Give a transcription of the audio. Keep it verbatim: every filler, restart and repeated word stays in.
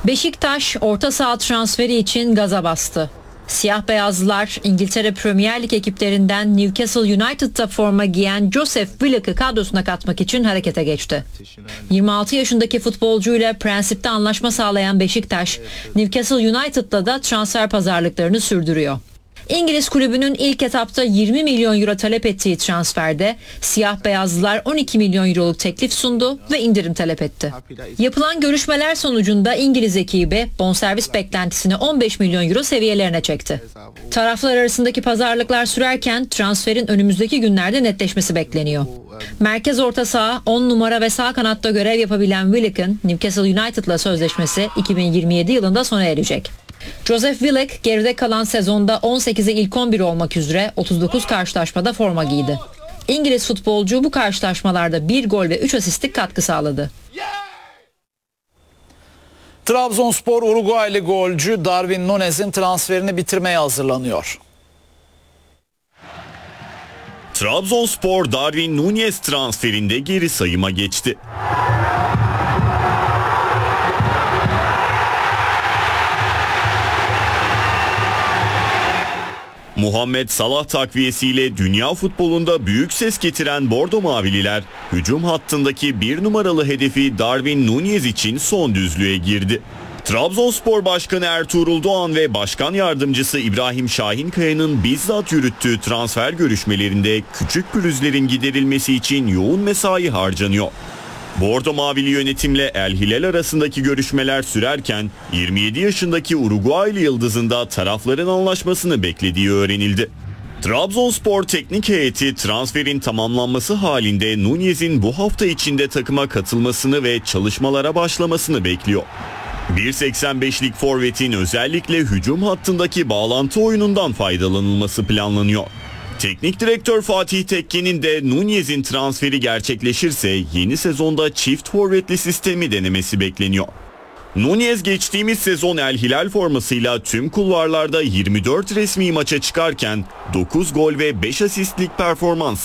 Beşiktaş orta saha transferi için gaza bastı. Siyah beyazlılar İngiltere Premier Lig ekiplerinden Newcastle United'da forma giyen Joseph Willock'ı kadrosuna katmak için harekete geçti. yirmi altı yaşındaki futbolcuyla prensipte anlaşma sağlayan Beşiktaş, Newcastle United'da da transfer pazarlıklarını sürdürüyor. İngiliz kulübünün ilk etapta yirmi milyon euro talep ettiği transferde siyah beyazlılar on iki milyon euroluk teklif sundu ve indirim talep etti. Yapılan görüşmeler sonucunda İngiliz ekibi bonservis beklentisini on beş milyon euro seviyelerine çekti. Taraflar arasındaki pazarlıklar sürerken transferin önümüzdeki günlerde netleşmesi bekleniyor. Merkez orta saha, on numara ve sağ kanatta görev yapabilen Willock'ın Newcastle United'la sözleşmesi iki bin yirmi yedi yılında sona erecek. Joseph Willock geride kalan sezonda on sekize ilk on bir olmak üzere otuz dokuz karşılaşmada forma giydi. İngiliz futbolcu bu karşılaşmalarda bir gol ve üç asistlik katkı sağladı. Trabzonspor Uruguaylı golcü Darwin Núñez'in transferini bitirmeye hazırlanıyor. Trabzonspor Darwin Núñez transferinde geri sayıma geçti. Muhammed Salah takviyesiyle dünya futbolunda büyük ses getiren Bordo Mavililer, hücum hattındaki bir numaralı hedefi Darwin Núñez için son düzlüğe girdi. Trabzonspor Başkanı Ertuğrul Doğan ve Başkan Yardımcısı İbrahim Şahinkaya'nın bizzat yürüttüğü transfer görüşmelerinde küçük pürüzlerin giderilmesi için yoğun mesai harcanıyor. Bordo Mavili yönetimle El Hilal arasındaki görüşmeler sürerken yirmi yedi yaşındaki Uruguaylı yıldızın da tarafların anlaşmasını beklediği öğrenildi. Trabzonspor teknik heyeti transferin tamamlanması halinde Núñez'in bu hafta içinde takıma katılmasını ve çalışmalara başlamasını bekliyor. bir seksen beşlik forvetin özellikle hücum hattındaki bağlantı oyunundan faydalanılması planlanıyor. Teknik direktör Fatih Tekke'nin de Núñez'in transferi gerçekleşirse yeni sezonda çift forvetli sistemi denemesi bekleniyor. Núñez geçtiğimiz sezon El Hilal formasıyla tüm kulvarlarda yirmi dört resmi maça çıkarken dokuz gol ve beş asistlik performans